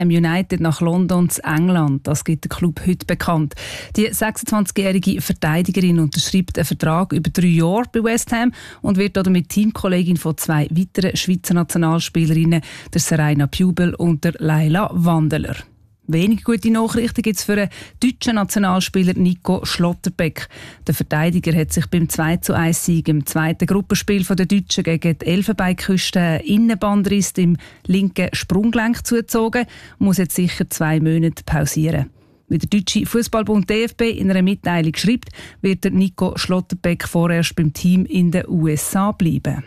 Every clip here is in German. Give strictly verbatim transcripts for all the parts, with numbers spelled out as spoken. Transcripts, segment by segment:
United nach London zu England. Das gibt der Club heute bekannt. Die sechsundzwanzigjährige Verteidigerin unterschreibt einen Vertrag über drei Jahre bei West Ham und wird damit Teamkollegin von zwei weiteren Schweizer Nationalspielerinnen, der Serena Pubel und der Laila Wandeler. Wenig gute Nachrichten gibt es für den deutschen Nationalspieler Nico Schlotterbeck. Der Verteidiger hat sich beim zwei zu eins Sieg im zweiten Gruppenspiel der Deutschen gegen die Elfenbeinküste einen Innenbandriss im linken Sprunggelenk zugezogen und muss jetzt sicher zwei Monate pausieren. Wie der deutsche Fußballbund D F B in einer Mitteilung schreibt, wird der Nico Schlotterbeck vorerst beim Team in den U S A bleiben.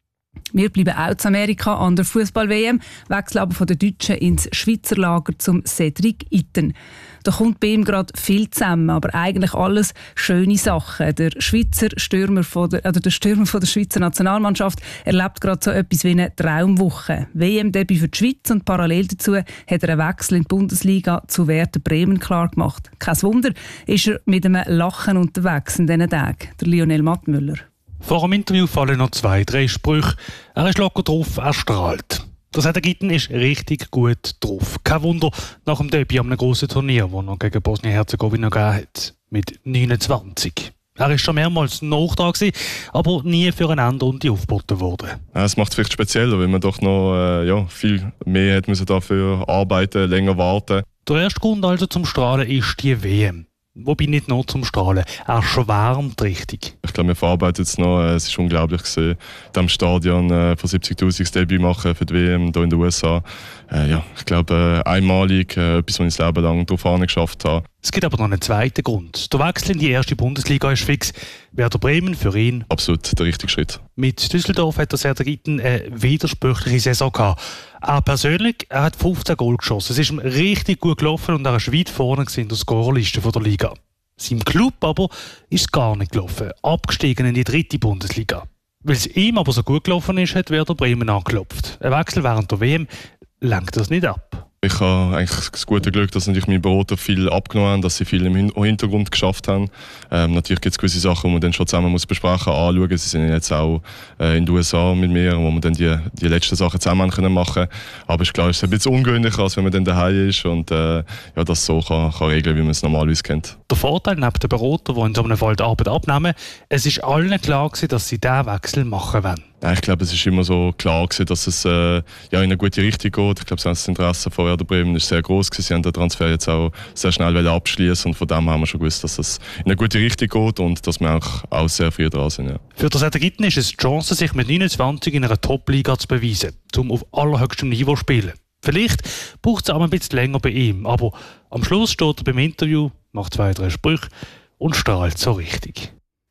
Wir bleiben auch zu Amerika an der Fußball-W M, wechseln aber von den Deutschen ins Schweizer Lager zum Cedric Itten. Da kommt bei ihm gerade viel zusammen, aber eigentlich alles schöne Sachen. Der Schweizer Stürmer von der, oder der Stürmer von der Schweizer Nationalmannschaft erlebt gerade so etwas wie eine Traumwoche. W M-Debüt für die Schweiz und parallel dazu hat er einen Wechsel in die Bundesliga zu Werder Bremen klar gemacht. Kein Wunder, ist er mit einem Lachen unterwegs in diesen Tagen. Der Lionel Mattmüller. Vor dem Interview fallen noch zwei, drei Sprüche. Er ist locker drauf, er strahlt. Der Cedric Itten ist richtig gut drauf. Kein Wunder, nach dem Debüt an einem grossen Turnier, das noch gegen Bosnien-Herzegowina gegeben hat. Mit neunundzwanzig. Er war schon mehrmals noch da gewesen, aber nie für eine Endrunde aufgeboten worden. Ja, es macht es vielleicht spezieller, weil man doch noch äh, ja, viel mehr hat müssen dafür arbeiten, länger warten. Der erste Grund also zum Strahlen ist die W M. Wobei nicht nur zum Strahlen, er schwärmt richtig. Ich glaube, wir verarbeiten es noch. Es ist unglaublich gewesen, in diesem Stadion äh, von siebzigtausend das Debüt machen für die W M hier in den U S A. Äh, ja, ich glaube, äh, einmalig, äh, etwas, was ich das Leben lang darauf geschafft habe. Es gibt aber noch einen zweiten Grund. Der Wechsel in die erste Bundesliga ist fix. Werder Bremen für ihn absolut der richtige Schritt. Mit Düsseldorf hat der Cedric Itten eine widersprüchliche Saison gehabt. Er persönlich, er hat fünfzehn Goal geschossen. Es ist ihm richtig gut gelaufen und er war weit vorne in der Scorerliste der Liga. Seinem Club aber ist es gar nicht gelaufen. Abgestiegen in die dritte Bundesliga. Weil es ihm aber so gut gelaufen ist, hat Werder Bremen angeklopft. Ein Wechsel während der W M lenkt das nicht ab. Ich habe eigentlich das gute Glück, dass natürlich meine Berater viel abgenommen haben, dass sie viel im Hintergrund geschafft haben. Ähm, natürlich gibt es gewisse Sachen, die man dann schon zusammen muss besprechen, anschauen. Sie sind jetzt auch äh, in den U S A mit mir, wo man dann die, die letzten Sachen zusammen können machen. Aber ist klar, es ist ein bisschen ungewöhnlicher, als wenn man dann daheim ist und äh, ja, das so kann, kann regeln, wie man es normalerweise kennt. Der Vorteil neben den Beratern, die in so einem Fall die Arbeit abnehmen, es ist allen klar gewesen, dass sie diesen Wechsel machen wollen. Ja, ich glaube, es ist immer so klar gewesen, dass es äh, ja, in eine gute Richtung geht. Ich glaube, das Interesse von Werder Bremen ist sehr groß gewesen. Sie haben den Transfer jetzt auch sehr schnell abschließen und von dem haben wir schon gewusst, dass es in eine gute Richtung geht und dass wir auch, auch sehr früh dran sind. Ja. Für den Cedric Itten ist es die Chance, sich mit neunundzwanzig in einer Top-Liga zu beweisen, um auf allerhöchstem Niveau zu spielen. Vielleicht braucht es auch ein bisschen länger bei ihm, aber am Schluss steht er beim Interview, macht zwei, drei Sprüche und strahlt so richtig.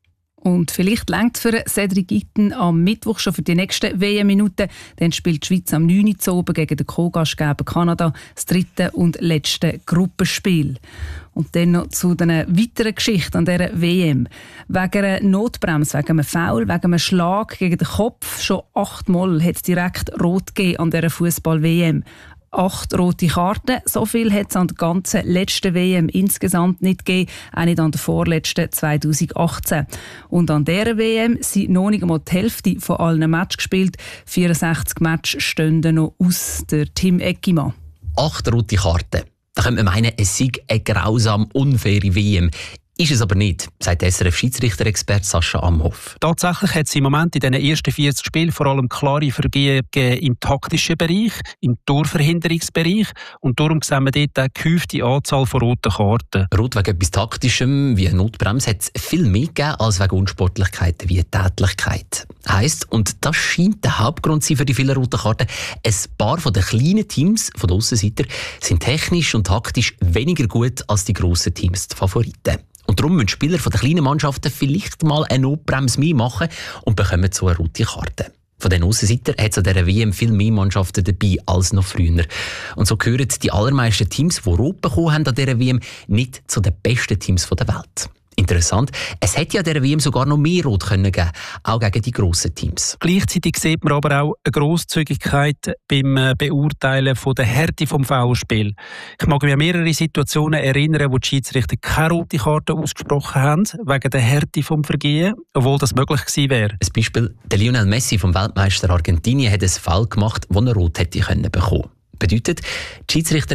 Und vielleicht reicht es für Cedric Itten am Mittwoch schon für die nächsten W M-Minuten. Dann spielt die Schweiz am neun Uhr oben gegen den Co-Gastgeber Kanada das dritte und letzte Gruppenspiel. Und dann noch zu den weiteren Geschichten an dieser W M. Wegen einer Notbremse, wegen einem Foul, wegen einem Schlag gegen den Kopf, schon achtmal hat es direkt rot gegeben an dieser Fußball-W M. Acht rote Karten, so viel hat es an der ganzen letzten W M insgesamt nicht gegeben, auch nicht an der vorletzten zweitausendachtzehn. Und an dieser W M sind noch nicht einmal die Hälfte von allen Matches gespielt. vierundsechzig Matches stehen noch aus. Der Tim Eckimann. Acht rote Karten. Da könnte man meinen, es sei eine grausam unfaire W M. Ist es aber nicht, sagt S R F-Schiedsrichter-Experte Sascha Amhoff. Tatsächlich hat es im Moment in den ersten vierzig Spielen vor allem klare Vergehen im taktischen Bereich, im Torverhinderungsbereich und darum sehen wir dort eine gehäufte Anzahl von roten Karten. Rot wegen etwas Taktischem wie eine Notbremse hat es viel mehr gegeben als wegen Unsportlichkeiten wie Tätlichkeit. Heisst, und das scheint der Hauptgrund zu sein für die vielen roten Karten, ein paar von den kleinen Teams, von den Aussenseiter, sind technisch und taktisch weniger gut als die grossen Teams, die Favoriten. Und darum müssen Spieler von den kleinen Mannschaften vielleicht mal eine Notbremse mehr machen und bekommen so eine rote Karte. Von den Aussenseitern hat es an dieser W M viel mehr Mannschaften dabei als noch früher. Und so gehören die allermeisten Teams, die rot bekommen haben an dieser W M, nicht zu den besten Teams der Welt. Interessant, es hätte ja dieser W M sogar noch mehr Rot können geben, auch gegen die grossen Teams. Gleichzeitig sieht man aber auch eine Grosszügigkeit beim Beurteilen von der Härte des Foulspiels. Ich mag mich an mehrere Situationen erinnern, wo die Schiedsrichter keine rote Karte ausgesprochen haben, wegen der Härte des Vergehens, obwohl das möglich gewesen wäre. Ein Beispiel, der Lionel Messi vom Weltmeister Argentinien hat ein Foul gemacht, das er rot hätte können bekommen. Bedeutet, die Schiedsrichter